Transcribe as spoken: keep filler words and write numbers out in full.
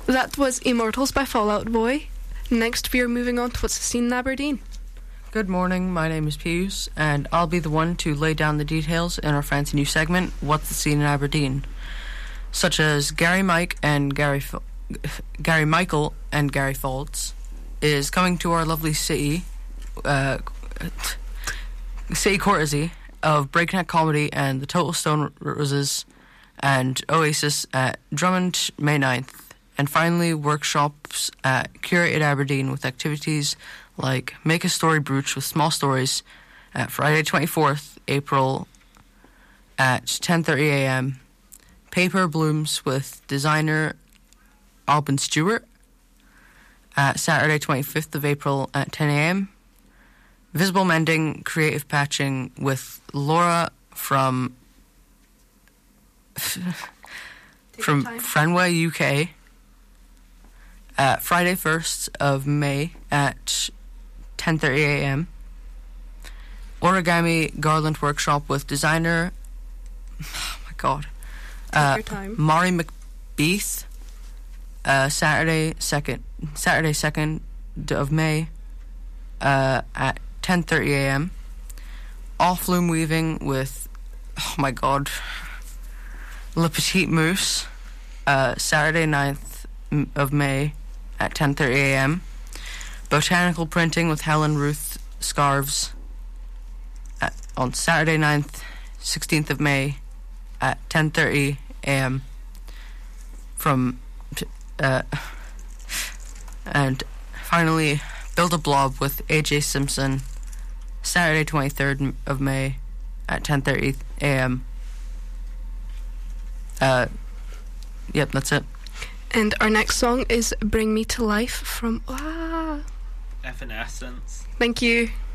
That was Immortals by Fall Out Boy. Next, we are moving on to what's the scene in Aberdeen. Good morning, my name is Pius, and I'll be the one to lay down the details in our fancy new segment, What's the Scene in Aberdeen? Such as Gary Mike and Gary F- Gary Michael and Gary Faults is coming to our lovely city, uh, city courtesy of Breakneck Comedy and the Total Stone Roses and Oasis at Drummond May ninth. And finally, workshops at Curated Aberdeen with activities like Make a Story Brooch with Small Stories at Friday twenty-fourth April at ten thirty a.m. Paper Blooms with designer Alban Stewart at Saturday twenty-fifth of April at ten a.m. Visible Mending Creative Patching with Laura from from Frenway, U K at Friday first of May at ten thirty a.m. Origami Garland Workshop with designer oh my god uh, Mari McBeath uh, Saturday second Saturday second of May uh, at ten thirty a.m. Off loom weaving with oh my god Le Petit Moose uh, Saturday ninth of May at ten thirty a.m. Botanical printing with Helen Ruth Scarves at, on Saturday ninth, sixteenth of May at ten thirty a.m. from uh, and finally Build a Blob with A J Simpson Saturday twenty-third of May at ten thirty a.m. Uh, yep, that's it. And our next song is Bring Me to Life from ah. Evanescence. Thank you.